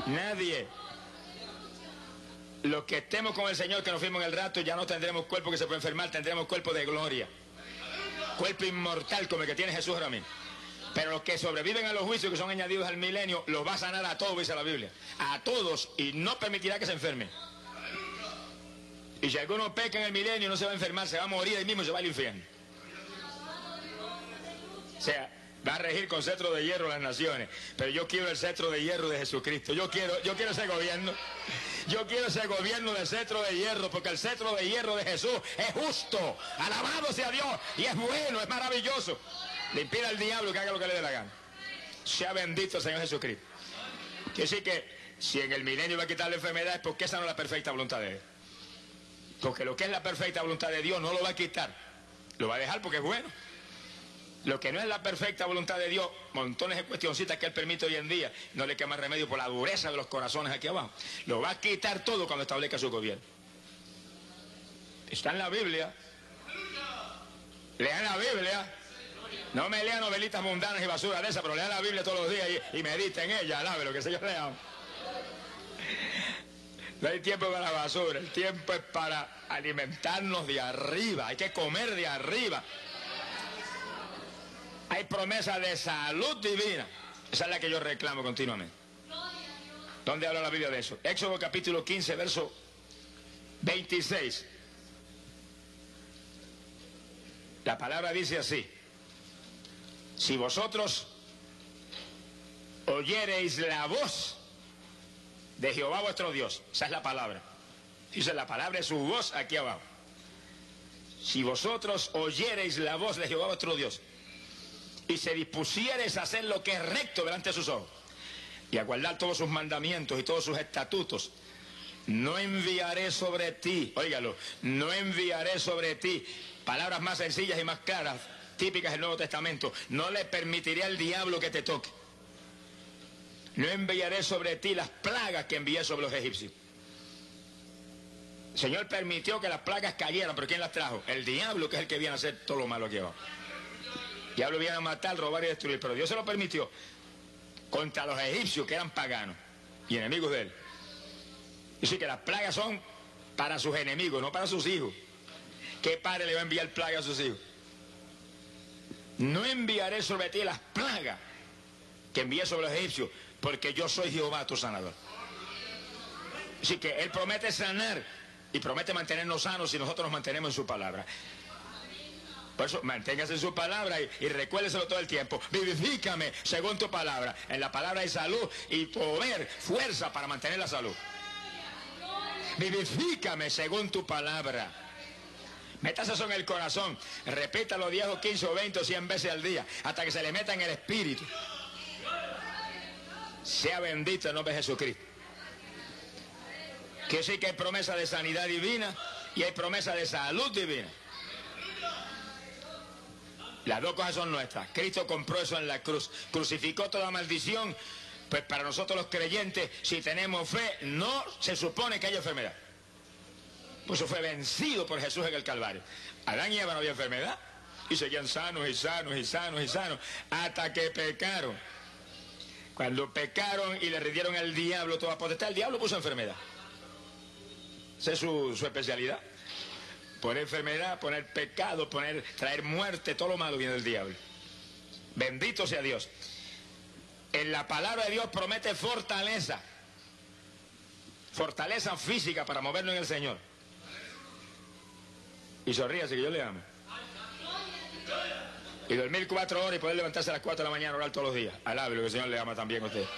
Nadie. Los que estemos con el Señor, que nos fuimos en el rato, ya no tendremos cuerpo que se puede enfermar, tendremos cuerpo de gloria. Cuerpo inmortal como el que tiene Jesús ahora mismo. Pero los que sobreviven a los juicios que son añadidos al milenio, los va a sanar a todos, dice la Biblia. A todos, y no permitirá que se enfermen. Y si alguno peca en el milenio, no se va a enfermar, se va a morir ahí mismo y se va al infierno. O sea, va a regir con cetro de hierro las naciones. Pero yo quiero el cetro de hierro de Jesucristo. Yo quiero ese gobierno. Yo quiero ese gobierno del cetro de hierro, porque el cetro de hierro de Jesús es justo. Alabado sea Dios. Y es bueno, es maravilloso. Le impide al diablo que haga lo que le dé la gana. Sea bendito el Señor Jesucristo. Quiere decir que si en el milenio va a quitar la enfermedad es porque esa no es la perfecta voluntad de Él. Porque lo que es la perfecta voluntad de Dios no lo va a quitar. Lo va a dejar porque es bueno. Lo que no es la perfecta voluntad de Dios, montones de cuestioncitas que Él permite hoy en día, no le queda más remedio por la dureza de los corazones aquí abajo. Lo va a quitar todo cuando establezca su gobierno. Está en la Biblia. Lean la Biblia. No me lean novelitas mundanas y basura de esas, pero lean la Biblia todos los días y mediten en ella, alabe lo que el Señor le ama. No hay tiempo para la basura, el tiempo es para alimentarnos de arriba, hay que comer de arriba. Hay promesa de salud divina, esa es la que yo reclamo continuamente. ¿Dónde habla la Biblia de eso? Éxodo capítulo 15, verso 26. La palabra dice así: si vosotros oyereis la voz de Jehová vuestro Dios, esa es la palabra. Dice, la palabra es su voz aquí abajo. Si vosotros oyereis la voz de Jehová vuestro Dios y se dispusiereis a hacer lo que es recto delante de sus ojos y a guardar todos sus mandamientos y todos sus estatutos, no enviaré sobre ti, óigalo, no enviaré sobre ti, palabras más sencillas y más claras, típicas del Nuevo Testamento, no le permitiré al diablo que te toque. No enviaré sobre ti las plagas que envié sobre los egipcios. El Señor permitió que las plagas cayeran, pero ¿quién las trajo? El diablo, que es el que viene a hacer todo lo malo aquí abajo. El diablo viene a matar, robar y destruir, pero Dios se lo permitió contra los egipcios, que eran paganos y enemigos de Él. Dice que las plagas son para sus enemigos, no para sus hijos. ¿Qué padre le va a enviar plagas a sus hijos? No enviaré sobre ti las plagas que envié sobre los egipcios, porque yo soy Jehová tu sanador. Así que Él promete sanar y promete mantenernos sanos si nosotros nos mantenemos en su palabra. Por eso manténgase en su palabra y recuérdeselo todo el tiempo. Vivifícame según tu palabra. En la palabra hay salud y poder, fuerza para mantener la salud. Vivifícame según tu palabra. Métase eso en el corazón. Repítalo 10 o 15 o 20 o 100 veces al día, hasta que se le meta en el espíritu. Sea bendito el nombre de Jesucristo. Que sí que hay promesa de sanidad divina y hay promesa de salud divina. Las dos cosas son nuestras. Cristo compró eso en la cruz. Crucificó toda maldición. Pues para nosotros los creyentes, si tenemos fe, no se supone que haya enfermedad. Pues eso fue vencido por Jesús en el Calvario. Adán y Eva no había enfermedad. Y seguían sanos y sanos y sanos y sanos. Hasta que pecaron. Cuando pecaron y le rindieron al diablo toda potestad, el diablo puso enfermedad. Esa es su especialidad. Poner enfermedad, poner pecado, traer muerte, todo lo malo viene del diablo. Bendito sea Dios. En la palabra de Dios promete fortaleza. Fortaleza física para movernos en el Señor. Y sonríase que yo le amo. Y dormir 4 horas y poder levantarse a las 4 de la mañana a orar todos los días. Alabe lo que el Señor le ama también a usted.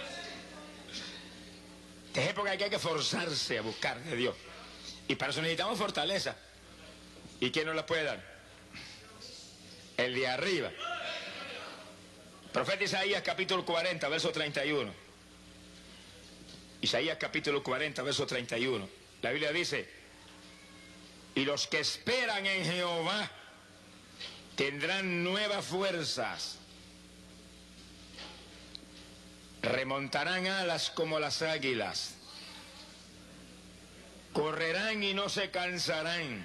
Es época que hay que forzarse a buscar de Dios. Y para eso necesitamos fortaleza. ¿Y quién nos la puede dar? El de arriba. Profeta Isaías capítulo 40, verso 31. Isaías capítulo 40, verso 31. La Biblia dice: y los que esperan en Jehová tendrán nuevas fuerzas. Remontarán alas como las águilas. Correrán y no se cansarán.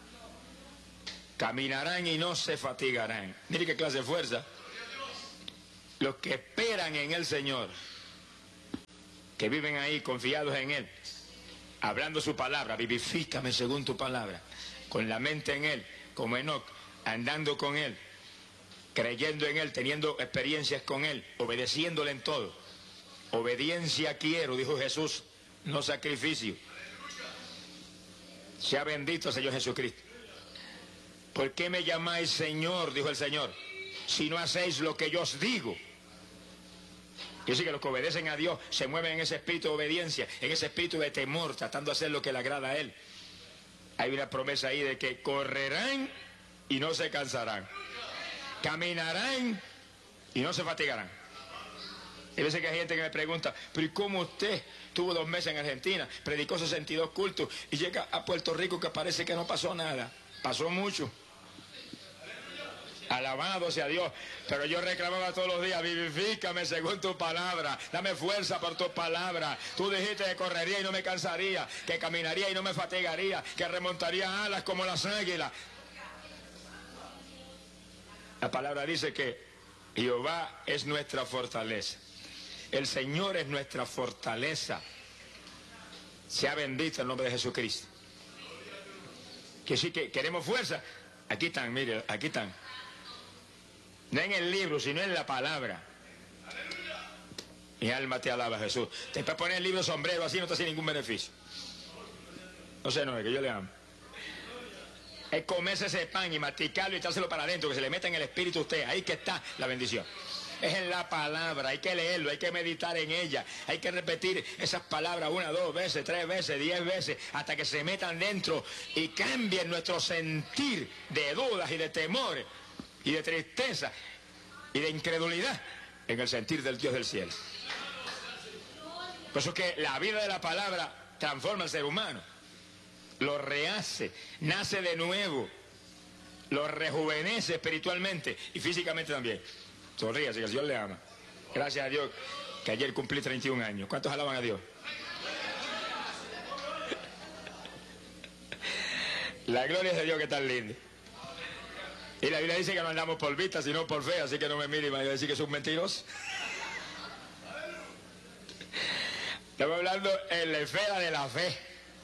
Caminarán y no se fatigarán. Mire qué clase de fuerza. Los que esperan en el Señor que viven ahí confiados en Él, hablando su palabra. Vivifícame según tu palabra, con la mente en Él, como Enoc, andando con Él, creyendo en Él, teniendo experiencias con Él, obedeciéndole en todo. Obediencia quiero, dijo Jesús, no sacrificio. Sea bendito el Señor Jesucristo. ¿Por qué me llamáis Señor?, dijo el Señor, si no hacéis lo que yo os digo. Y así que los que obedecen a Dios se mueven en ese espíritu de obediencia, en ese espíritu de temor, tratando de hacer lo que le agrada a Él. Hay una promesa ahí de que correrán y no se cansarán, caminarán y no se fatigarán. Y a veces que hay gente que me pregunta, pero ¿y cómo usted tuvo 2 meses en Argentina, predicó 62 cultos y llega a Puerto Rico que parece que no pasó nada? Pasó mucho. Alabado sea Dios. Pero yo reclamaba todos los días, vivifícame según tu palabra, dame fuerza por tu palabra. Tú dijiste que correría y no me cansaría, que caminaría y no me fatigaría, que remontaría alas como las águilas. La palabra dice que Jehová es nuestra fortaleza. El Señor es nuestra fortaleza. Sea bendito el nombre de Jesucristo. Que sí que queremos fuerza. Aquí están, mire, aquí están. No en el libro, sino en la palabra. Mi alma te alaba, Jesús. Te puedes poner el libro sombrero así, no te hace ningún beneficio. No sé, no es que yo le amo. Es comerse ese pan y masticarlo y echárselo para adentro, que se le meta en el espíritu a usted. Ahí que está la bendición. Es en la palabra, hay que leerlo, hay que meditar en ella, hay que repetir esas palabras 1, 2 veces, 3 veces, 10 veces, hasta que se metan dentro y cambien nuestro sentir de dudas y de temores y de tristeza y de incredulidad en el sentir del Dios del cielo. Por eso es que la vida de la palabra transforma al ser humano, lo rehace, nace de nuevo, lo rejuvenece espiritualmente y físicamente también. Sonríase, que el Señor le ama. Gracias a Dios que ayer cumplí 31 años. ¿Cuántos alaban a Dios? La gloria es de Dios, que tan lindo. Y la Biblia dice que no andamos por vista, sino por fe, así que no me mire y me va a decir que es un mentiroso. Estamos hablando en la esfera de la fe.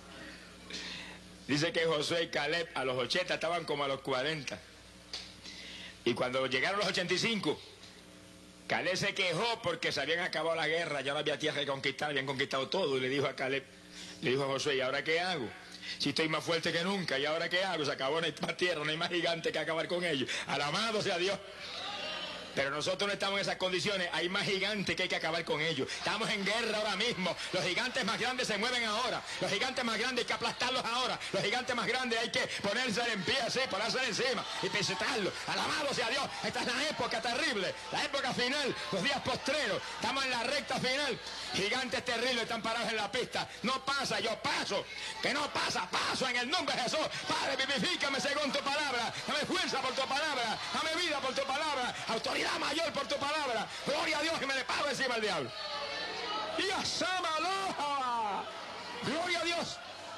Dice que Josué y Caleb a los 80 estaban como a los 40. Y cuando llegaron los 85, Caleb se quejó porque se habían acabado la guerra, ya no había tierra que conquistar, habían conquistado todo. Y le dijo a Caleb, le dijo a Josué, ¿y ahora qué hago? Si estoy más fuerte que nunca, ¿y ahora qué hago? Se acabó, no hay más tierra, no hay más gigante que acabar con ellos. Alabado sea Dios. Pero nosotros no estamos en esas condiciones, hay más gigantes que hay que acabar con ellos. Estamos en guerra ahora mismo, los gigantes más grandes se mueven ahora, los gigantes más grandes hay que aplastarlos ahora, los gigantes más grandes hay que ponerse en pie así, ponerse encima y pisotearlos. Alabado sea Dios, esta es la época terrible, la época final, los días postreros, estamos en la recta final. Gigantes terribles están parados en la pista, no pasa, yo paso, que no pasa, paso en el nombre de Jesús. Padre, vivifícame según tu palabra, dame fuerza por tu palabra, dame vida por tu palabra, autoridad mayor por tu palabra. Gloria a Dios, que me le paro encima al diablo. Y asámalo. Gloria a Dios.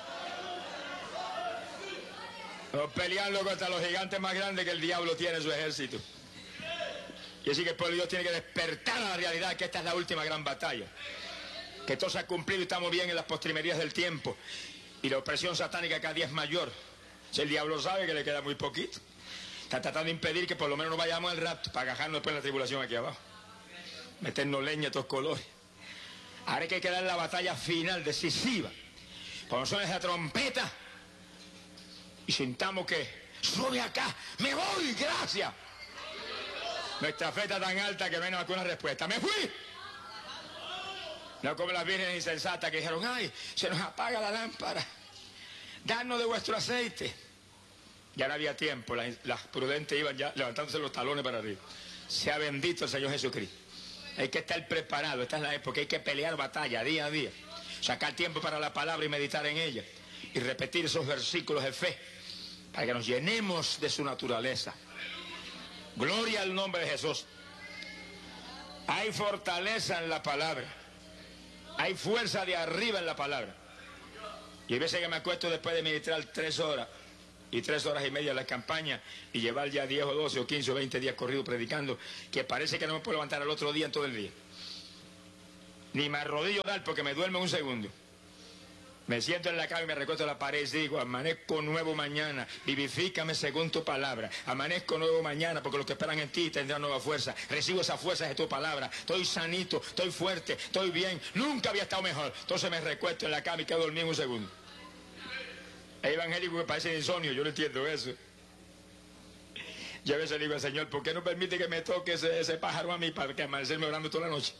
Estamos peleando contra los gigantes más grandes que el diablo tiene en su ejército. Y así que el pueblo de Dios tiene que despertar a la realidad que esta es la última gran batalla. Que todo se ha cumplido y estamos bien en las postrimerías del tiempo. Y la opresión satánica cada día es mayor. Si el diablo sabe que le queda muy poquito. Está tratando de impedir que por lo menos no vayamos al rapto para agajarnos después de la tribulación aquí abajo. Meternos leña a todos colores. Ahora hay que dar la batalla final, decisiva. Cuando suene esa trompeta y sintamos que sube acá, me voy, gracias. Nuestra fe está tan alta que no hay ninguna respuesta. ¡Me fui! No como las vírgenes insensatas que dijeron, ay, se nos apaga la lámpara. Danos de vuestro aceite. Ya no había tiempo, las prudentes iban ya levantándose los talones para arriba. Sea bendito el Señor Jesucristo. Hay que estar preparado, esta es la época, hay que pelear batalla día a día. Sacar tiempo para la palabra y meditar en ella. Y repetir esos versículos de fe, para que nos llenemos de su naturaleza. Gloria al nombre de Jesús. Hay fortaleza en la palabra. Hay fuerza de arriba en la palabra. Y hay veces que me acuesto después de ministrar 3 horas. Y 3 horas y media en la campaña y llevar ya 10 o 12 o 15 o 20 días corridos predicando, que parece que no me puedo levantar al otro día en todo el día. Ni me arrodillo tal porque me duermo en un segundo. Me siento en la cama y me recuesto en la pared y digo, amanezco nuevo mañana, vivifícame según tu palabra. Amanezco nuevo mañana porque los que esperan en ti tendrán nueva fuerza. Recibo esas fuerzas de tu palabra. Estoy sanito, estoy fuerte, estoy bien. Nunca había estado mejor. Entonces me recuesto en la cama y quedo dormido en un segundo. Hay evangélicos que parecen insomnio, yo no entiendo eso. Yo a veces le digo al Señor, ¿por qué no permite que me toque ese pájaro a mí para que amanecerme orando toda la noche?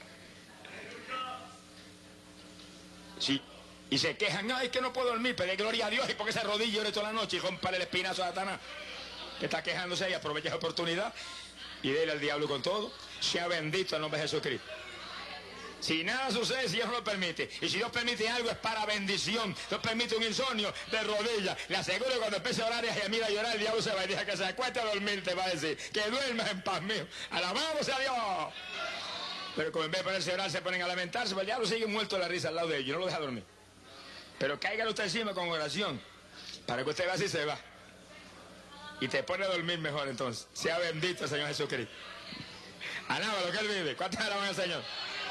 Sí. Y se quejan, no, es que no puedo dormir, pero gloria a Dios, y porque se arrodilla y ore toda la noche y rompale el espinazo a Satanás, que está quejándose y aprovecha esa oportunidad y dele al diablo con todo. Sea bendito el nombre de Jesucristo. Si nada sucede, si Dios no lo permite, y si Dios permite algo es para bendición. Dios permite un insomnio de rodillas, le aseguro que cuando empiece a orar y a gemir, a llorar, el diablo se va y deja que se acueste a dormir, te va a decir, que duermas en paz mío, alabado sea Dios. Pero como en vez de ponerse a orar se ponen a lamentarse, pues el diablo sigue muerto de la risa al lado de ellos, no lo deja dormir. Pero cáigale usted encima con oración, para que usted vea si se va. Y te pone a dormir mejor entonces. Sea bendito el Señor Jesucristo. Alaba lo que Él vive. ¿Cuántos alaban al Señor?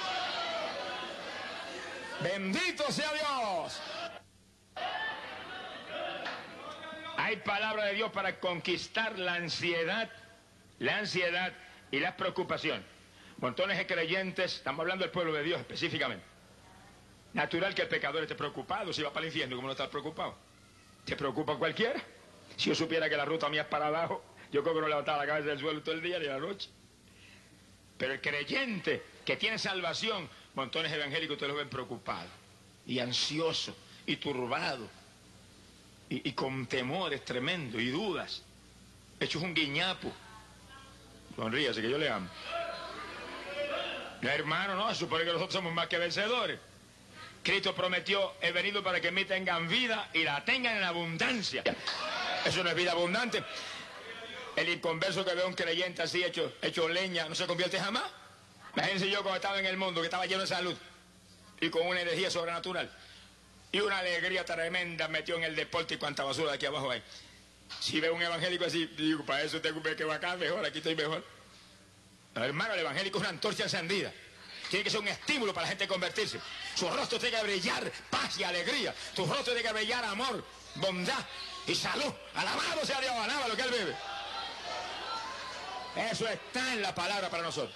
Bendito sea Dios. Hay palabra de Dios para conquistar la ansiedad y las preocupaciones. Montones de creyentes, estamos hablando del pueblo de Dios específicamente. Natural que el pecador esté preocupado, si va para el infierno, ¿cómo no está preocupado? ¿Se preocupa cualquiera? Si yo supiera que la ruta mía es para abajo, yo creo que no levantaba la cabeza del suelo todo el día ni la noche. Pero el creyente que tiene salvación, montones de evangélicos ustedes lo ven preocupados, y ansiosos, y turbados, y con temores tremendos, y dudas, hechos un guiñapo. Sonríase que yo le amo. No, hermano, no, se supone que nosotros somos más que vencedores. Cristo prometió, he venido para que en mí tengan vida y la tengan en abundancia. Eso no es vida abundante. El inconverso que ve a un creyente así hecho leña, ¿no se convierte jamás? Imagínense yo cuando estaba en el mundo, que estaba lleno de salud y con una energía sobrenatural y una alegría tremenda metió en el deporte y cuanta basura de aquí abajo hay. Si veo un evangélico así, digo, para eso tengo que va acá mejor, aquí estoy mejor. No, hermano, el evangélico es una antorcha encendida. Tiene que ser un estímulo para la gente convertirse. Su rostro tiene que brillar paz y alegría. Tu rostro tiene que brillar amor, bondad y salud. Alabado sea Dios, alaba lo que Él vive. Eso está en la palabra para nosotros.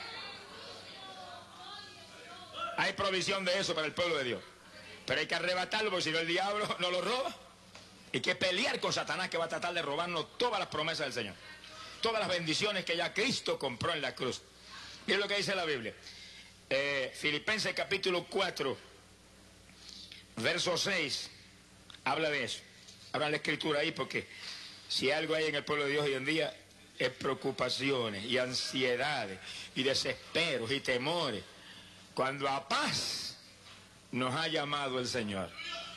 Hay provisión de eso para el pueblo de Dios. Pero hay que arrebatarlo porque si no el diablo no lo roba. Hay que pelear con Satanás que va a tratar de robarnos todas las promesas del Señor. Todas las bendiciones que ya Cristo compró en la cruz. Miren lo que dice la Biblia. Filipenses capítulo 4, verso 6, habla de eso. Habla la escritura ahí porque si algo hay en el pueblo de Dios hoy en día es preocupaciones y ansiedades y desesperos y temores. Cuando a paz nos ha llamado el Señor.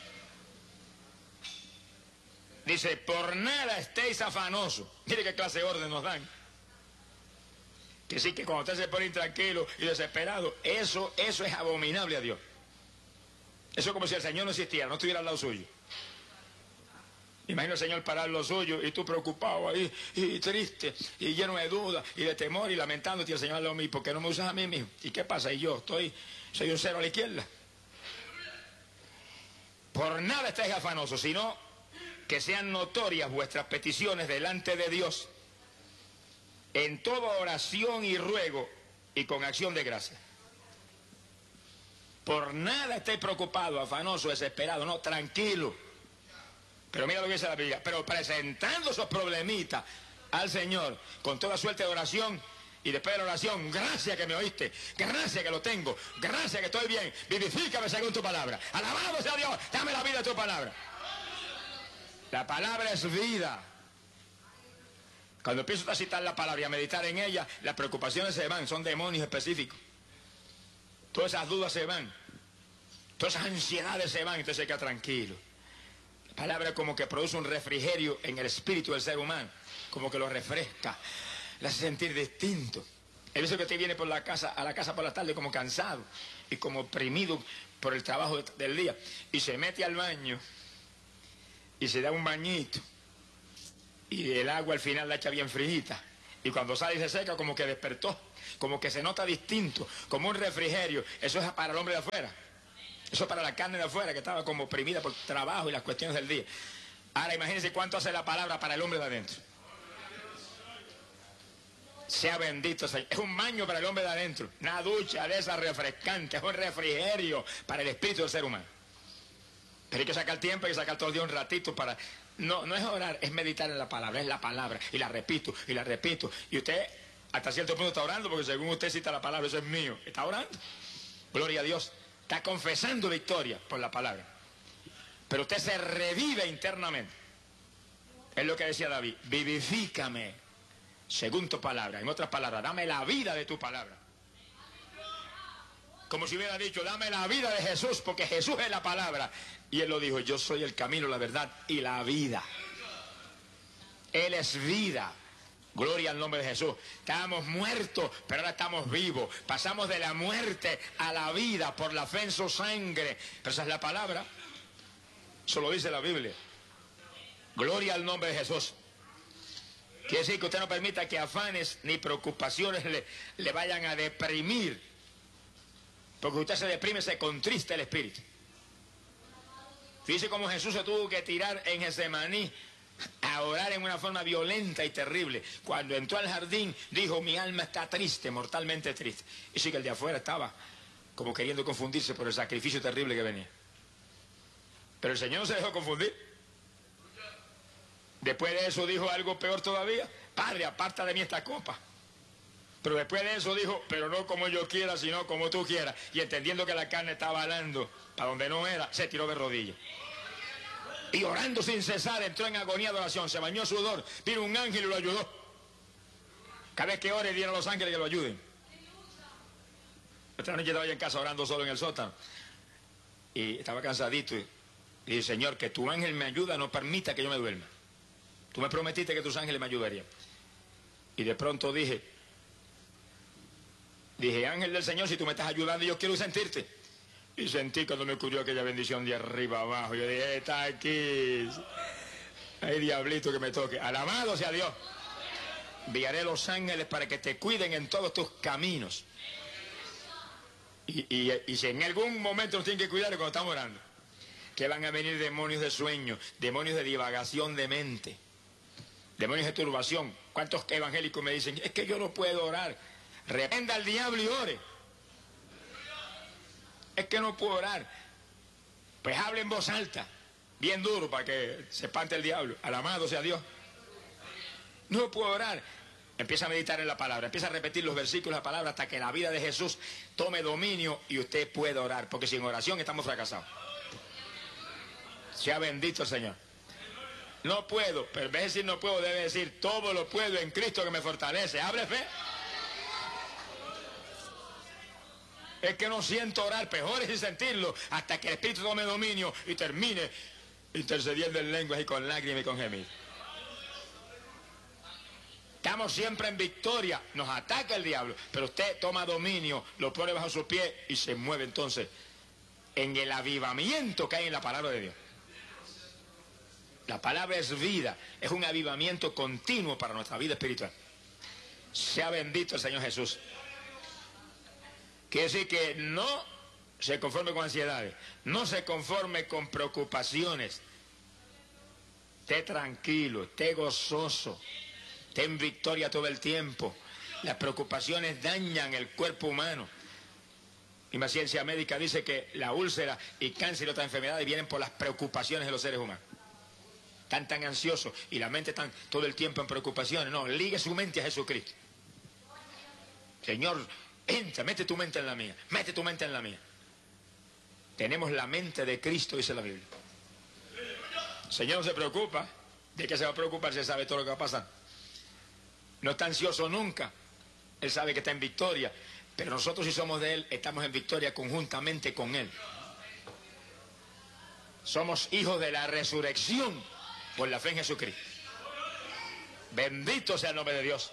Dice, por nada estéis afanosos. Mire qué clase de orden nos dan. Que sí, que cuando usted se pone intranquilo y desesperado, eso es abominable a Dios. Eso es como si el Señor no existiera, no estuviera al lado suyo. Imagina al Señor parar lo suyo y tú preocupado ahí, y triste, y lleno de dudas, y de temor, y lamentándote, y el Señor lo mismo, ¿por qué no me usas a mí mismo? ¿Y qué pasa? Y yo soy un cero a la izquierda. Por nada estáis afanosos, sino que sean notorias vuestras peticiones delante de Dios, en toda oración y ruego y con acción de gracia. Por nada estéis preocupados, afanosos, desesperados, no, tranquilo. Pero mira lo que dice la Biblia, pero presentando esos problemitas al Señor con toda suerte de oración y después de la oración, gracias que me oíste, gracias que lo tengo, gracias que estoy bien, vivifícame según tu palabra. Alabado sea Dios, dame la vida de tu palabra. La palabra es vida. Cuando empiezo a citar la palabra y a meditar en ella, las preocupaciones se van, son demonios específicos. Todas esas dudas se van, todas esas ansiedades se van, entonces se queda tranquilo. La palabra como que produce un refrigerio en el espíritu del ser humano, como que lo refresca, le hace sentir distinto. Hay veces que usted viene a la casa por la tarde como cansado y como oprimido por el trabajo del día, y se mete al baño y se da un bañito. Y el agua al final la echa bien frijita. Y cuando sale y se seca, como que despertó. como que se nota distinto, como un refrigerio. Eso es para el hombre de afuera. Eso es para la carne de afuera, que estaba como oprimida por trabajo y las cuestiones del día. Ahora imagínense cuánto hace la palabra para el hombre de adentro. Sea bendito, Señor. Es un baño para el hombre de adentro. Una ducha de esa refrescante. Es un refrigerio para el espíritu del ser humano. Pero hay que sacar tiempo, hay que sacar todo el día un ratito para... No es orar, es meditar en la palabra. Es la palabra. Y la repito, y la repito. Y usted hasta cierto punto está orando, porque según usted cita la palabra, eso es mío. Está orando. Gloria a Dios. Está confesando victoria por la palabra. Pero usted se revive internamente. Es lo que decía David. Vivifícame según tu palabra. En otras palabras, dame la vida de tu palabra. Como si hubiera dicho, dame la vida de Jesús, porque Jesús es la palabra. Y él lo dijo, yo soy el camino, la verdad y la vida. Él es vida. Gloria al nombre de Jesús. Estábamos muertos, pero ahora estamos vivos. Pasamos de la muerte a la vida por la fe en su sangre. Pero esa es la palabra. Eso lo dice la Biblia. Gloria al nombre de Jesús. Quiere decir que usted no permita que afanes ni preocupaciones le vayan a deprimir. Porque usted se deprime, se contrista el espíritu. Fíjese cómo Jesús se tuvo que tirar en Getsemaní a orar en una forma violenta y terrible. Cuando entró al jardín, dijo, mi alma está triste, mortalmente triste. Y sí que el de afuera estaba como queriendo confundirse por el sacrificio terrible que venía. Pero el Señor no se dejó confundir. Después de eso dijo algo peor todavía. Padre, aparta de mí esta copa. Pero después de eso dijo, pero no como yo quiera, sino como tú quieras. Y entendiendo que la carne estaba alando para donde no era, se tiró de rodillas. Y orando sin cesar, entró en agonía de oración, se bañó sudor, vino un ángel y lo ayudó. Cada vez que ore, dieron a los ángeles que lo ayuden. Esta noche estaba yo en casa orando solo en el sótano. Y estaba cansadito. Y dije, Señor, que tu ángel me ayuda, no permita que yo me duerma. Tú me prometiste que tus ángeles me ayudarían. Y de pronto dije, ángel del Señor, si tú me estás ayudando, yo quiero sentirte. Y sentí cuando me ocurrió aquella bendición de arriba abajo. Yo dije, está aquí. Ay, diablito que me toque. Alabado sea Dios. Enviaré los ángeles para que te cuiden en todos tus caminos. Y si en algún momento nos tienen que cuidar es cuando estamos orando. Que van a venir demonios de sueño, demonios de divagación de mente, demonios de turbación. ¿Cuántos evangélicos me dicen, es que yo no puedo orar? Reprenda al diablo y ore. Es que no puedo orar. Pues hable en voz alta, bien duro, para que se espante el diablo. Alabado sea Dios. No puedo orar. Empieza a meditar en la palabra, empieza a repetir los versículos de la palabra hasta que la vida de Jesús tome dominio y usted pueda orar, porque sin oración estamos fracasados. Sea bendito el Señor. No puedo, pero en vez de decir no puedo, debe decir todo lo puedo en Cristo que me fortalece. Hable fe. Es que no siento orar, peor es sin sentirlo, hasta que el Espíritu tome dominio y termine intercediendo en lenguas y con lágrimas y con gemidos. Estamos siempre en victoria, nos ataca el diablo, pero usted toma dominio, lo pone bajo sus pies y se mueve entonces en el avivamiento que hay en la palabra de Dios. La palabra es vida, es un avivamiento continuo para nuestra vida espiritual. Sea bendito el Señor Jesús. Quiere decir que no se conforme con ansiedades, no se conforme con preocupaciones. Esté tranquilo, esté gozoso, esté en victoria todo el tiempo. Las preocupaciones dañan el cuerpo humano. Y la ciencia médica dice que la úlcera y cáncer y otras enfermedades vienen por las preocupaciones de los seres humanos. Están tan ansiosos y la mente está todo el tiempo en preocupaciones. No, ligue su mente a Jesucristo. Señor, entra, mete tu mente en la mía, mete tu mente en la mía. Tenemos la mente de Cristo, dice la Biblia. El Señor no se preocupa. ¿De qué se va a preocupar si Él sabe todo lo que va a pasar? No está ansioso nunca. Él sabe que está en victoria. Pero nosotros, si somos de Él, estamos en victoria conjuntamente con Él. Somos hijos de la resurrección por la fe en Jesucristo. Bendito sea el nombre de Dios.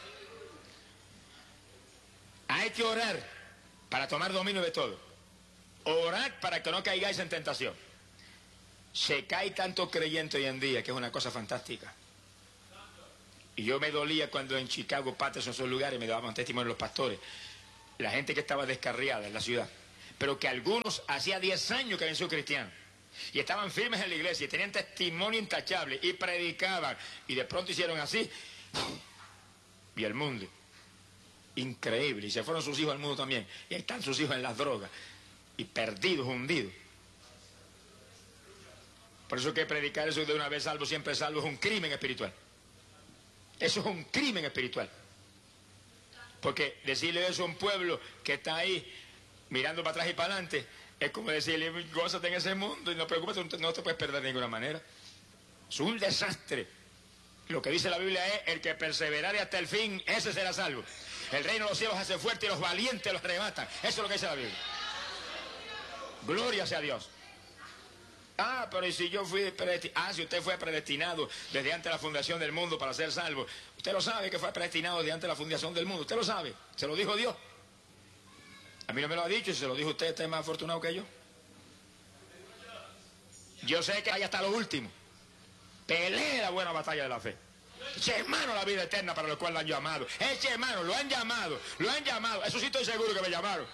Hay que orar para tomar dominio de todo. Orad para que no caigáis en tentación. Se cae tanto creyente hoy en día que es una cosa fantástica. Y yo me dolía cuando en Chicago, Patterson, esos lugares, me daban testimonio los pastores, la gente que estaba descarriada en la ciudad, pero que algunos hacía 10 años que habían sido cristianos y estaban firmes en la iglesia y tenían testimonio intachable y predicaban, y de pronto hicieron así y el mundo, increíble, y se fueron sus hijos al mundo también, y ahí están sus hijos en las drogas y perdidos, hundidos. Por eso que predicar eso de una vez salvo, siempre salvo, es un crimen espiritual. Eso es un crimen espiritual. Porque decirle eso a un pueblo que está ahí mirando para atrás y para adelante, es como decirle, gózate en ese mundo y no te preocupes, no te puedes perder de ninguna manera. Es un desastre. Lo que dice la Biblia es, el que perseverare hasta el fin, ese será salvo. El reino de los cielos hace fuerte y los valientes los arrebatan. Eso es lo que dice la Biblia. Gloria sea a Dios. Ah, pero ¿y si yo fui predestinado? Ah, si usted fue predestinado desde antes de la fundación del mundo para ser salvo. Usted lo sabe que fue predestinado desde antes de la fundación del mundo. Usted lo sabe. Se lo dijo Dios. A mí no me lo ha dicho, y si se lo dijo usted, está más afortunado que yo. Yo sé que hay hasta lo último. Pelee la buena batalla de la fe. Eche hermano la vida eterna para lo cual lo han llamado. Eche hermano, lo han llamado. Eso sí estoy seguro que me llamaron.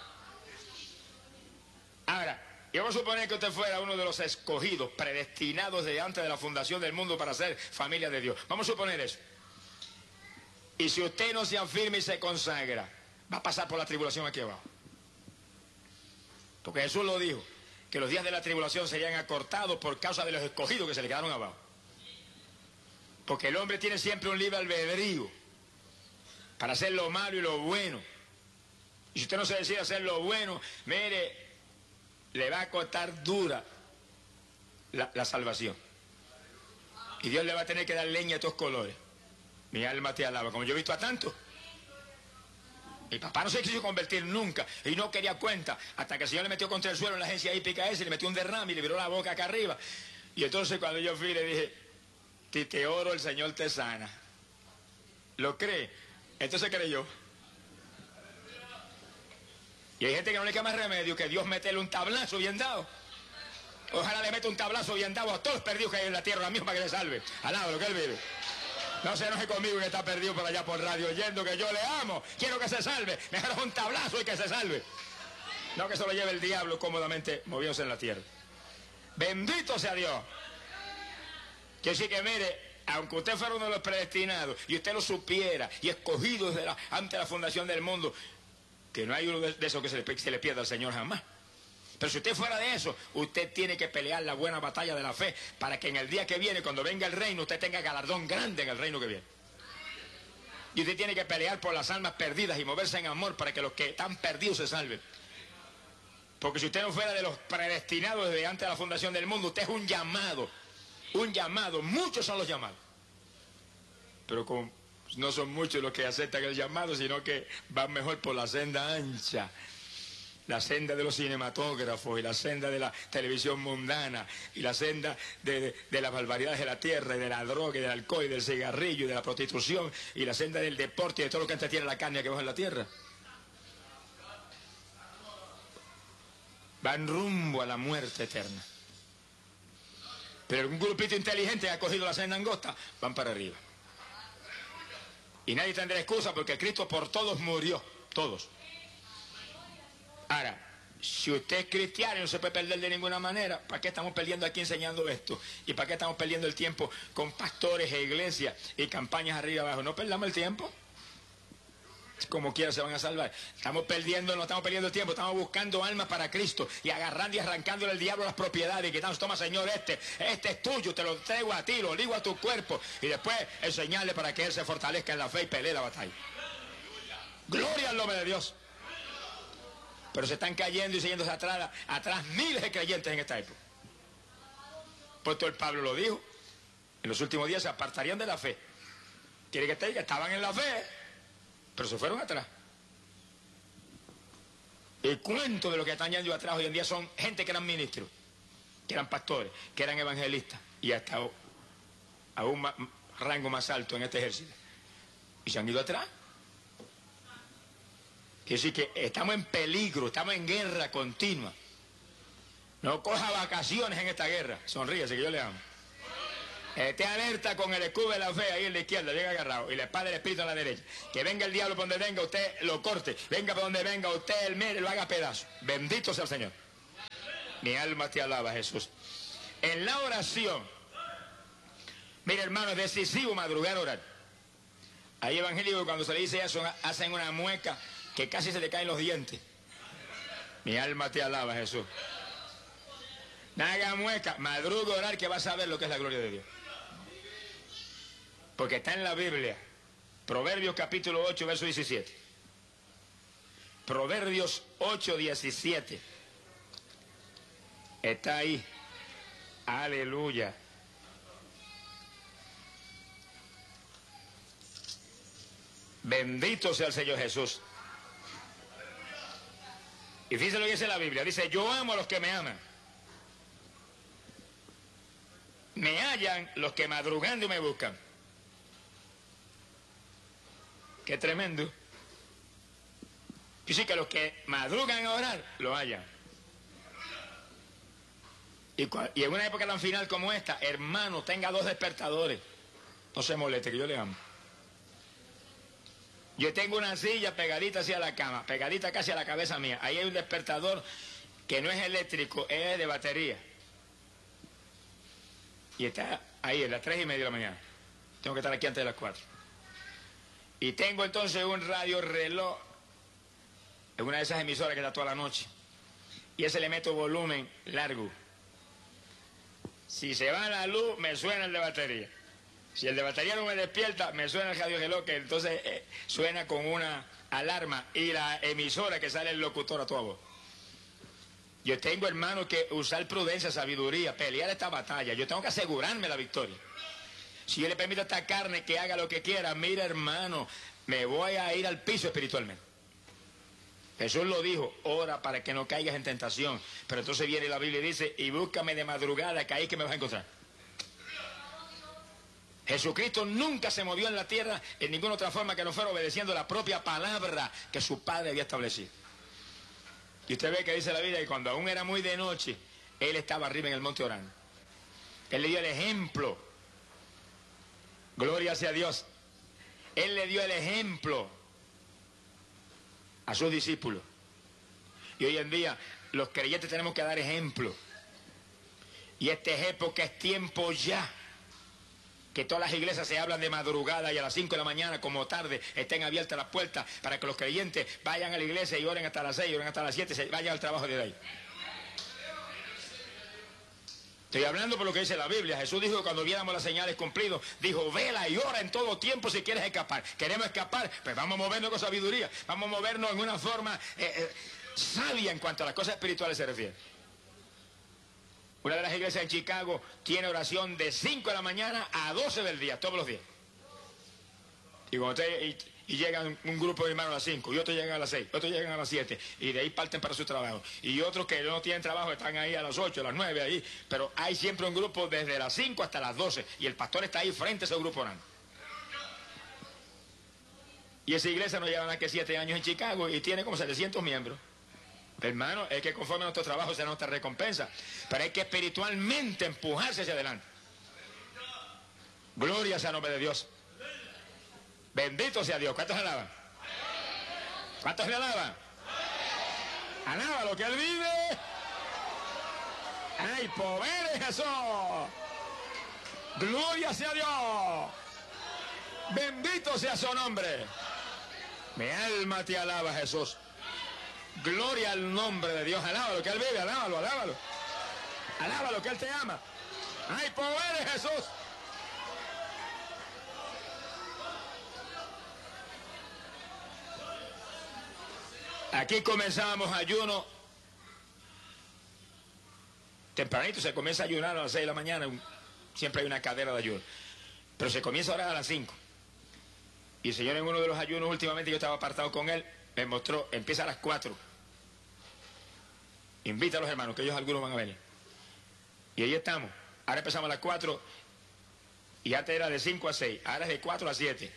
Ahora, y vamos a suponer que usted fuera uno de los escogidos, predestinados desde antes de la fundación del mundo para ser familia de Dios. Vamos a suponer eso. Y si usted no se afirma y se consagra, va a pasar por la tribulación aquí abajo. Porque Jesús lo dijo, que los días de la tribulación serían acortados por causa de los escogidos que se le quedaron abajo. Porque el hombre tiene siempre un libre albedrío para hacer lo malo y lo bueno. Y si usted no se decide hacer lo bueno, mire, le va a costar dura la salvación. Y Dios le va a tener que dar leña de todos colores. Mi alma te alaba, como yo he visto a tantos. Mi papá no se quiso convertir nunca y no quería cuenta, hasta que el Señor le metió contra el suelo en la agencia hípica esa y le metió un derrame y le viró la boca acá arriba. Y entonces cuando yo fui le dije, si te oro, el Señor te sana. ¿Lo cree? Entonces creyó. Y hay gente que no le queda más remedio que Dios meterle un tablazo bien dado. Ojalá le meta un tablazo bien dado a todos los perdidos que hay en la tierra ahora mismo para que le salve. Alaba lo que él vive. No se enoje conmigo que está perdido por allá por radio oyendo que yo le amo. Quiero que se salve. Mejor un tablazo y que se salve. No que se lo lleve el diablo cómodamente moviéndose en la tierra. Bendito sea Dios. Que sí que mire, aunque usted fuera uno de los predestinados y usted lo supiera y escogido desde antes de la fundación del mundo, que no hay uno de esos que se le pierda al Señor jamás. Pero si usted fuera de eso, usted tiene que pelear la buena batalla de la fe para que en el día que viene, cuando venga el reino, usted tenga galardón grande en el reino que viene. Y usted tiene que pelear por las almas perdidas y moverse en amor para que los que están perdidos se salven. Porque si usted no fuera de los predestinados desde antes de la fundación del mundo, usted es un llamado, muchos son los llamados. Pero como no son muchos los que aceptan el llamado, sino que van mejor por la senda ancha. La senda de los cinematógrafos y la senda de la televisión mundana y la senda de las barbaridades de la tierra y de la droga y del alcohol y del cigarrillo y de la prostitución y la senda del deporte y de todo lo que entretiene la carne que baja en la tierra. Van rumbo a la muerte eterna. Pero un grupito inteligente que ha cogido la senda angosta, van para arriba. Y nadie tendrá excusa porque Cristo por todos murió, todos. Ahora, si usted es cristiano y no se puede perder de ninguna manera, ¿para qué estamos perdiendo aquí enseñando esto? ¿Y para qué estamos perdiendo el tiempo con pastores e iglesias y campañas arriba y abajo? No perdamos el tiempo. Como quiera se van a salvar. No estamos perdiendo el tiempo, estamos buscando almas para Cristo y agarrando y arrancándole al diablo las propiedades y quitando, toma Señor, este es tuyo, te lo entrego a ti, lo ligo a tu cuerpo y después enseñarle para que él se fortalezca en la fe y pelee la batalla. Gloria al nombre de Dios. Pero se están cayendo y siguiéndose atrás miles de creyentes en esta época. Puesto el Pablo lo dijo, en los últimos días se apartarían de la fe. Quiere que te diga, estaban en la fe, pero se fueron atrás. ¿Y cuánto de lo que están yendo atrás hoy en día son gente que eran ministros, que eran pastores, que eran evangelistas y hasta a un rango más alto en este ejército? Y se han ido atrás. Quiere decir que estamos en peligro, estamos en guerra continua. No coja vacaciones en esta guerra. Sonríese que yo le amo. Esté alerta con el escudo de la fe ahí en la izquierda, bien agarrado, y la espada del Espíritu en la derecha. Que venga el diablo por donde venga, usted lo corte. Venga por donde venga, usted el mire, lo haga pedazo. Bendito sea el Señor. Mi alma te alaba, Jesús. En la oración, mire hermano, es decisivo madrugar a orar. Hay evangélicos cuando se le dice eso, hacen una mueca que casi se le caen los dientes. Mi alma te alaba, Jesús. No haga mueca, madruga a orar que vas a ver lo que es la gloria de Dios. Porque está en la Biblia. Proverbios capítulo 8, verso 17. Proverbios 8, 17. Está ahí. Aleluya. Bendito sea el Señor Jesús. Y fíjense lo que dice la Biblia. Dice, yo amo a los que me aman. Me hallan los que madrugando me buscan. Qué tremendo. Y sí que los que madrugan a orar, lo hallan. Y en una época tan final como esta, hermano, tenga 2 despertadores. No se moleste, que yo le amo. Yo tengo una silla pegadita hacia la cama, pegadita casi a la cabeza mía. Ahí hay un despertador que no es eléctrico, es de batería. Y está ahí, a las 3:30 de la mañana. Tengo que estar aquí antes de las 4. Y tengo entonces un radio reloj en una de esas emisoras que está toda la noche. Y ese le meto volumen largo. Si se va la luz, me suena el de batería. Si el de batería no me despierta, me suena el radio reloj, que entonces suena con una alarma. Y la emisora que sale el locutor a toda voz. Yo tengo, hermano, que usar prudencia, sabiduría, pelear esta batalla. Yo tengo que asegurarme la victoria. Si yo le permito a esta carne que haga lo que quiera, mira, hermano, me voy a ir al piso espiritualmente. Jesús lo dijo, ora para que no caigas en tentación. Pero entonces viene la Biblia y dice, y búscame de madrugada, que ahí que me vas a encontrar. Jesucristo nunca se movió en la tierra en ninguna otra forma que no fuera obedeciendo la propia palabra que su Padre había establecido. Y usted ve que dice la Biblia que cuando aún era muy de noche, Él estaba arriba en el monte orando. Él le dio el ejemplo. Gloria sea a Dios. Él le dio el ejemplo a sus discípulos. Y hoy en día los creyentes tenemos que dar ejemplo. Y esta época es tiempo ya. Que todas las iglesias se hablan de madrugada y a las 5 de la mañana como tarde estén abiertas las puertas para que los creyentes vayan a la iglesia y oren hasta las 6, oren hasta las 7 y se vayan al trabajo de ahí. Estoy hablando por lo que dice la Biblia. Jesús dijo que cuando viéramos las señales cumplidas, dijo, vela y ora en todo tiempo si quieres escapar. ¿Queremos escapar? Pues vamos a movernos con sabiduría. Vamos a movernos en una forma sabia en cuanto a las cosas espirituales se refiere. Una de las iglesias en Chicago tiene oración de 5 de la mañana a 12 del día, todos los días. Y cuando llegan un grupo de hermanos a las 5, y otros llegan a las 6, otros llegan a las 7, y de ahí parten para su trabajo. Y otros que no tienen trabajo están ahí a las 8, a las 9, ahí. Pero hay siempre un grupo desde las 5 hasta las 12, y el pastor está ahí frente a ese grupo orando. Y esa iglesia no lleva más que 7 años en Chicago y tiene como 700 miembros. Hermano, es que conforme a nuestro trabajo será nuestra recompensa. Pero hay que espiritualmente empujarse hacia adelante. Gloria sea el nombre de Dios. Bendito sea Dios. ¿Cuántos alaban? ¿Cuántos le alaban? Alaba lo que Él vive. ¡Ay, poder de Jesús! Gloria sea Dios. Bendito sea su nombre. Mi alma te alaba, Jesús. Gloria al nombre de Dios. Alábalo que Él vive, alábalo, alábalo. Alábalo que Él te ama. ¡Ay, poder de Jesús! Aquí comenzamos ayuno. Tempranito se comienza a ayunar a las 6 de la mañana. Siempre hay una cadera de ayuno. Pero se comienza a orar a las 5. Y el Señor en uno de los ayunos últimamente, yo estaba apartado con Él, me mostró, empieza a las 4. Invita a los hermanos, que ellos algunos van a venir. Y ahí estamos. Ahora empezamos a las 4 y antes era de 5 a 6. Ahora es de 4 a 7.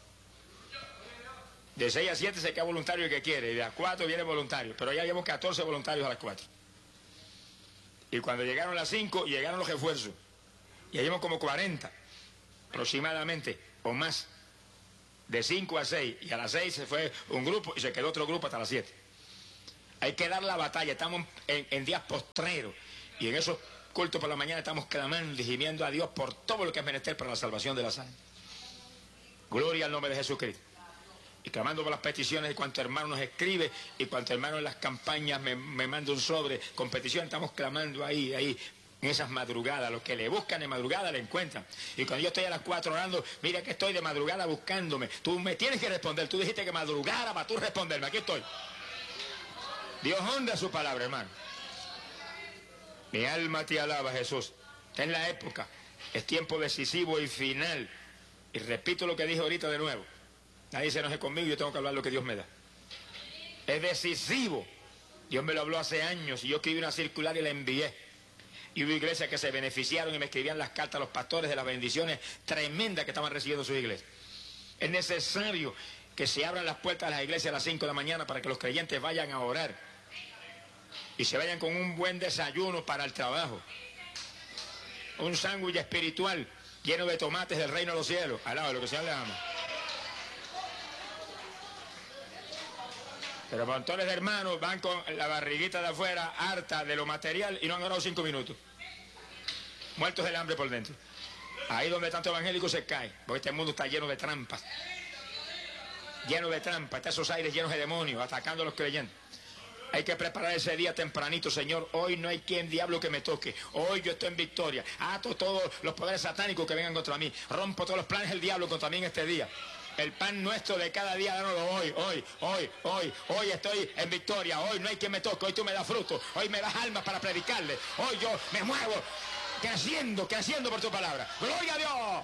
De 6 a 7 se queda voluntario el que quiere. Y de las 4 viene voluntario. Pero ya llevamos 14 voluntarios a las 4. Y cuando llegaron las 5, llegaron los refuerzos. Y ahí vimos como 40, aproximadamente, o más, de 5 a 6. Y a las 6 se fue un grupo y se quedó otro grupo hasta las 7. Hay que dar la batalla, estamos en días postreros. Y en esos cultos por la mañana estamos clamando y gimiendo a Dios por todo lo que es menester para la salvación de las almas. Gloria al nombre de Jesucristo. Y clamando por las peticiones de cuanto hermano nos escribe y cuanto hermano en las campañas me manda un sobre con peticiones. Estamos clamando ahí, en esas madrugadas. Los que le buscan de madrugada le encuentran. Y cuando yo estoy a las 4 orando, mira que estoy de madrugada buscándome. Tú me tienes que responder. Tú dijiste que madrugara para tú responderme. Aquí estoy. Dios honra su palabra, hermano. Mi alma te alaba, Jesús. Esta es la época. Es tiempo decisivo y final. Y repito lo que dije ahorita de nuevo. Nadie se enoje conmigo, yo tengo que hablar lo que Dios me da. Es decisivo. Dios me lo habló hace años y yo escribí una circular y la envié. Y hubo iglesias que se beneficiaron y me escribían las cartas a los pastores de las bendiciones tremendas que estaban recibiendo sus iglesias. Es necesario que se abran las puertas de las iglesias a las 5 de la mañana para que los creyentes vayan a orar. Y se vayan con un buen desayuno para el trabajo. Un sándwich espiritual lleno de tomates del reino de los cielos. Al lado de lo que el Señor le ama. Pero montones de hermanos van con la barriguita de afuera harta de lo material y no han orado 5 minutos. Muertos del hambre por dentro. Ahí donde tanto evangélico se cae. Porque este mundo está lleno de trampas. Lleno de trampas. Está esos aires llenos de demonios atacando a los creyentes. Hay que preparar ese día tempranito, Señor. Hoy no hay quien diablo que me toque. Hoy yo estoy en victoria. Ato todos los poderes satánicos que vengan contra mí. Rompo todos los planes del diablo contra mí en este día. El pan nuestro de cada día, dánoslo hoy estoy en victoria. Hoy no hay quien me toque. Hoy tú me das fruto. Hoy me das almas para predicarle. Hoy yo me muevo creciendo por tu palabra. ¡Gloria a Dios!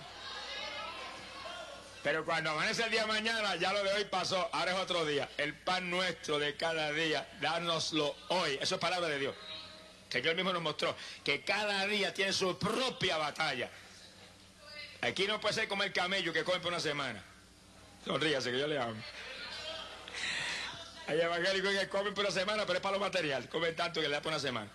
Pero cuando amanece el día de mañana, ya lo de hoy pasó, ahora es otro día. El pan nuestro de cada día, dánoslo hoy. Eso es palabra de Dios. Que Dios mismo nos mostró que cada día tiene su propia batalla. Aquí no puede ser como el camello que come por una semana. Sonríase que yo le amo. Hay evangélicos que comen por una semana, pero es para lo material. Comen tanto que le da por una semana.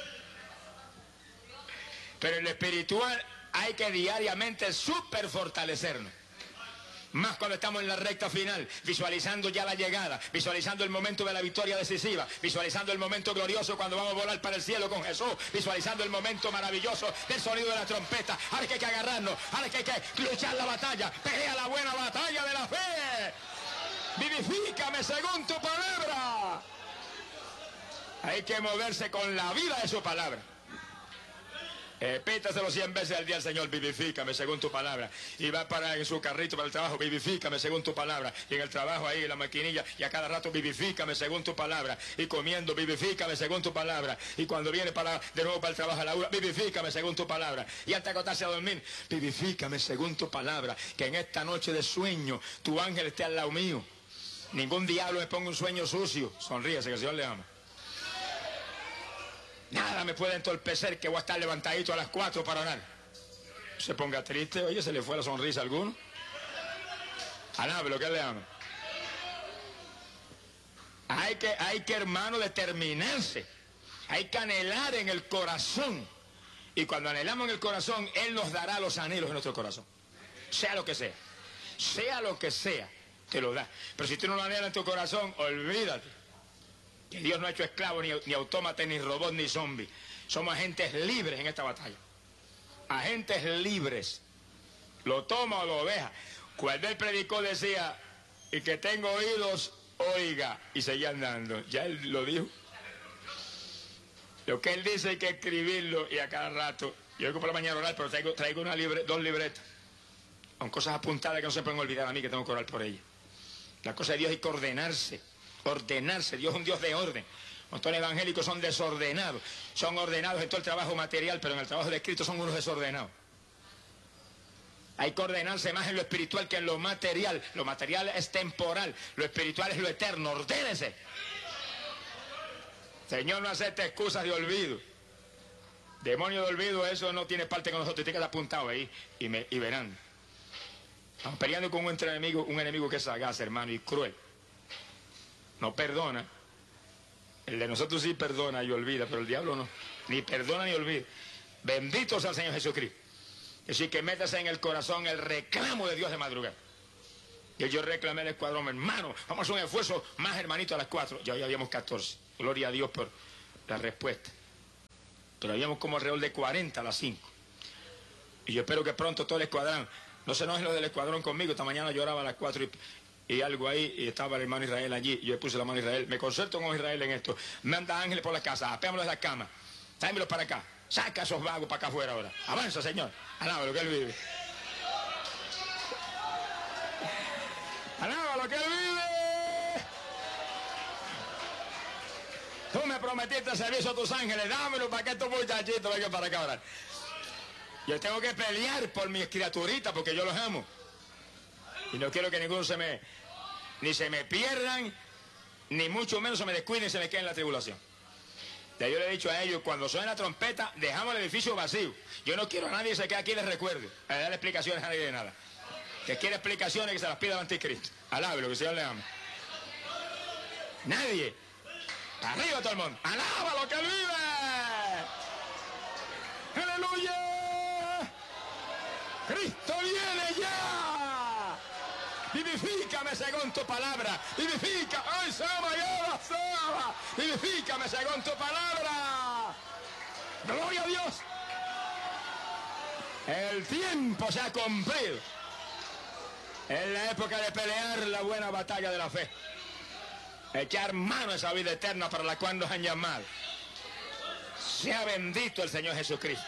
Pero en lo espiritual hay que diariamente súper fortalecernos. Más cuando estamos en la recta final, visualizando ya la llegada, visualizando el momento de la victoria decisiva, visualizando el momento glorioso cuando vamos a volar para el cielo con Jesús, visualizando el momento maravilloso del sonido de la trompeta. Ahora que hay que agarrarnos, ahora que hay que luchar la batalla, pelea la buena batalla de la fe. Vivifícame según tu palabra. Hay que moverse con la vida de su palabra. Pítaselo 100 veces al día al Señor, vivifícame según tu palabra. Y va para en su carrito para el trabajo, vivifícame según tu palabra. Y en el trabajo ahí, en la maquinilla, y a cada rato vivifícame según tu palabra. Y comiendo, vivifícame según tu palabra. Y cuando viene de nuevo para el trabajo a la hora, vivifícame según tu palabra. Y antes de acostarse a dormir, vivifícame según tu palabra. Que en esta noche de sueño, tu ángel esté al lado mío. Ningún diablo me ponga un sueño sucio. Sonríese que el Señor le ama. Nada me puede entorpecer que voy a estar levantadito a las 4 para orar. Se ponga triste, oye, se le fue la sonrisa a alguno. Alabe lo que él le ama. Hay que, hermano, determinarse. Hay que anhelar en el corazón. Y cuando anhelamos en el corazón, Él nos dará los anhelos de nuestro corazón. Sea lo que sea. Sea lo que sea, te lo da. Pero si tú no lo anhelas en tu corazón, olvídate. Que Dios no ha hecho esclavos, ni autómatas, ni robots, ni zombies. Somos agentes libres en esta batalla. Agentes libres. Lo toma o lo deja. Cuando él predicó decía, y que tengo oídos, oiga. Y seguía andando. Ya él lo dijo. Lo que él dice hay que escribirlo y a cada rato. Yo vengo por la mañana a orar, pero traigo dos libretas. Con cosas apuntadas que no se pueden olvidar a mí, que tengo que orar por ellas. La cosa de Dios hay que ordenarse. Ordenarse. Dios es un Dios de orden. Montones evangélicos son desordenados. Son ordenados en todo el trabajo material, pero en el trabajo de Cristo son unos desordenados. Hay que ordenarse más en lo espiritual que en lo material. Lo material es temporal. Lo espiritual es lo eterno. Ordénese. Señor, no acepte excusas de olvido. Demonio de olvido, eso no tiene parte con nosotros. Tiene que estar apuntado ahí y verán. Estamos peleando con un enemigo que es sagaz, hermano, y cruel. No perdona. El de nosotros sí perdona y olvida, pero el diablo no. Ni perdona ni olvida. Bendito sea el Señor Jesucristo. Es decir, que métase en el corazón el reclamo de Dios de madrugada. Y yo reclamé al escuadrón, hermano, vamos a hacer un esfuerzo más, hermanito, a las 4. Ya habíamos 14. Gloria a Dios por la respuesta. Pero habíamos como alrededor de 40 a las 5. Y yo espero que pronto todo el escuadrón, no se enojen los del escuadrón conmigo, esta mañana lloraba a las 4 y algo ahí, y estaba el hermano Israel allí, y yo le puse la mano a Israel, me concerto con Israel en esto, manda ángeles por la casa, apéamoslos de la cama, tráemelos para acá, saca a esos vagos para acá afuera ahora, avanza, Señor, alaba lo que Él vive. Alaba lo que Él vive. Tú me prometiste servicio a tus ángeles, dámelo para que estos muchachitos vengan para acá ahora. Yo tengo que pelear por mis criaturitas porque yo los amo. Y no quiero que ninguno ni se me pierdan, ni mucho menos se me descuiden y se me queden en la tribulación. Ya yo le he dicho a ellos, cuando suene la trompeta, dejamos el edificio vacío. Yo no quiero a nadie que se quede aquí y les recuerde, a darle explicaciones a nadie de nada. Que quiere explicaciones que se las pida al anticristo. Alábelo, que el Señor le ama. Nadie. Arriba todo el mundo. Alaba lo que Él vive. Aleluya. Cristo viene ya. Vivifícame según tu palabra. Vivifícame. ¡Ay, Sama! Vivifícame según tu palabra. Gloria a Dios. El tiempo se ha cumplido. Es la época de pelear la buena batalla de la fe. Echar mano a esa vida eterna para la cual nos han llamado. Sea bendito el Señor Jesucristo.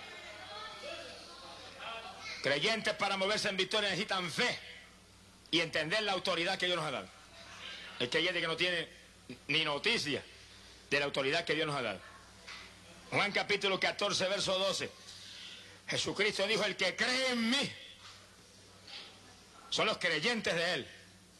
Creyentes para moverse en victoria necesitan fe y entender la autoridad que Dios nos ha dado. Es que hay gente que no tiene ni noticia de la autoridad que Dios nos ha dado. Juan capítulo 14, verso 12. Jesucristo dijo, el que cree en mí, son los creyentes de Él.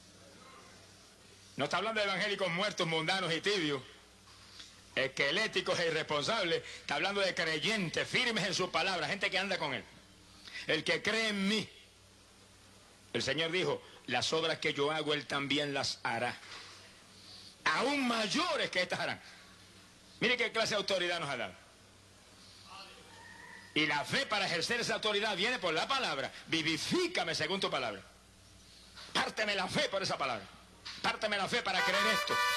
No está hablando de evangélicos muertos, mundanos y tibios, esqueléticos e irresponsables. Está hablando de creyentes firmes en su palabra, gente que anda con Él. El que cree en mí, el Señor dijo, las obras que yo hago, Él también las hará. Aún mayores que estas harán. Mire qué clase de autoridad nos ha dado. Y la fe para ejercer esa autoridad viene por la palabra. Vivifícame según tu palabra. Párteme la fe por esa palabra. Párteme la fe para creer esto.